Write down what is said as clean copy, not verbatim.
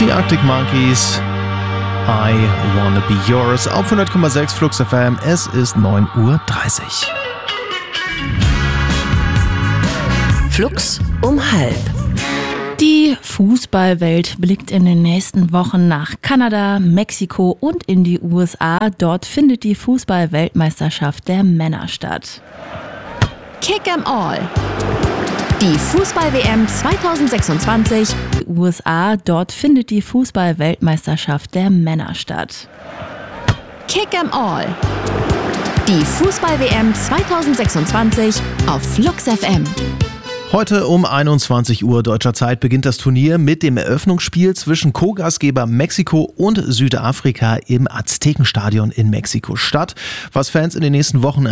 Die Arctic Monkeys, I Wanna Be Yours auf 100,6 Flux FM. Es ist 9:30 Uhr. Flux um halb. Die Fußballwelt blickt in den nächsten Wochen nach Kanada, Mexiko und in die USA. Dort findet die Fußball-Weltmeisterschaft der Männer statt. Kick 'em all. Die Fußball-WM 2026. Die USA, dort findet die Fußball-Weltmeisterschaft der Männer statt. Kick 'em all. Die Fußball-WM 2026 auf Flux FM. Heute um 21 Uhr deutscher Zeit beginnt das Turnier mit dem Eröffnungsspiel zwischen Co-Gastgeber Mexiko und Südafrika im Aztekenstadion in Mexiko-Stadt. Was Fans in den nächsten Wochen